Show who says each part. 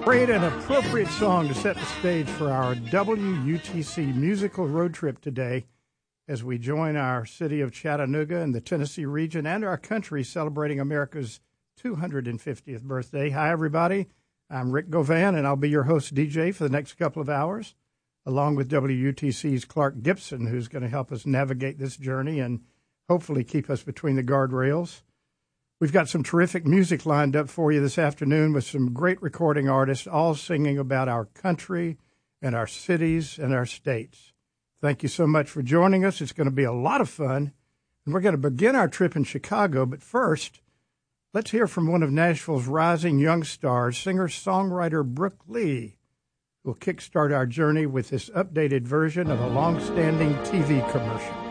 Speaker 1: Great and appropriate song to set the stage for our WUTC musical road trip today as we join our city of Chattanooga and the Tennessee region and our country celebrating America's 250th birthday. Hi, everybody. I'm Rick Govan, and I'll be your host DJ for the next couple of hours, along with WUTC's Clark Gibson, who's going to help us navigate this journey and hopefully keep us between the guardrails. We've got some terrific music lined up for you this afternoon with some great recording artists, all singing about our country and our cities and our states. Thank you so much for joining us. It's going to be a lot of fun. And we're going to begin our trip in Chicago. But first, let's hear from one of Nashville's rising young stars, singer-songwriter Brooke Lee, who will kickstart our journey with this updated version of a long-standing TV commercial.